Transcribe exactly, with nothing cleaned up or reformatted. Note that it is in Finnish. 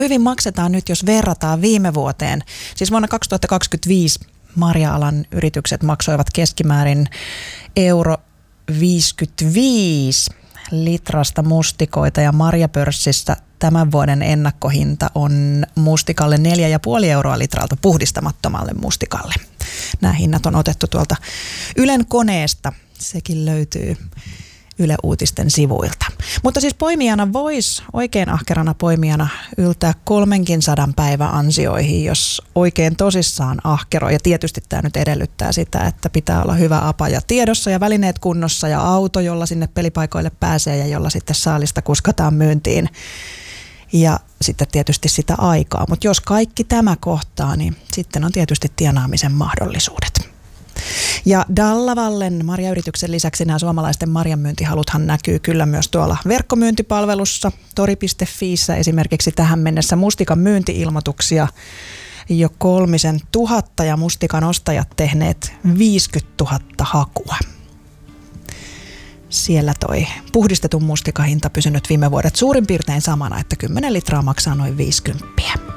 Hyvin maksetaan nyt, jos verrataan viime vuoteen. Siis vuonna kaksituhattakaksikymmentäviisi marja-alan yritykset maksoivat keskimäärin euro viisikymmentäviisi litrasta mustikoita ja marjapörssissä tämän vuoden ennakkohinta on mustikalle neljä pilkku viisi euroa litralta puhdistamattomalle mustikalle. Nämä hinnat on otettu tuolta Ylen koneesta. Sekin löytyy Yle Uutisten sivuilta. Mutta siis poimijana voisi, oikein ahkerana poimijana, yltää kolmenkin sadan päivän ansioihin, jos oikein tosissaan ahkeroi. Ja tietysti tämä nyt edellyttää sitä, että pitää olla hyvä apaja tiedossa ja välineet kunnossa ja auto, jolla sinne pelipaikoille pääsee ja jolla sitten saalista kuskataan myyntiin. Ja sitten tietysti sitä aikaa. Mutta jos kaikki tämä kohtaa, niin sitten on tietysti tienaamisen mahdollisuudet. Ja Dallavallen marjayrityksen lisäksi nämä suomalaisten marjanmyyntihaluthan näkyy kyllä myös tuolla verkkomyyntipalvelussa. tori piste fiissä esimerkiksi tähän mennessä mustikan myynti-ilmoituksia jo kolmisen tuhatta ja mustikan ostajat tehneet viisikymmentätuhatta hakua. Siellä toi puhdistetun mustikahinta pysynyt viime vuodet suurin piirtein samana, että kymmenen litraa maksaa noin viisikymmentä.